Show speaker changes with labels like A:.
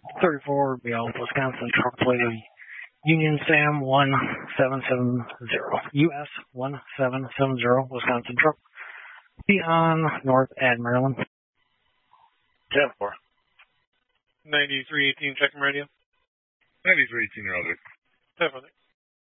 A: 34 BL, Wisconsin, truck plate of Union Sam 1770, US 1770, Wisconsin truck. Be on North at Maryland.
B: 10-4.
C: 9318, checking radio.
D: 9318, Roger.
C: 10-4.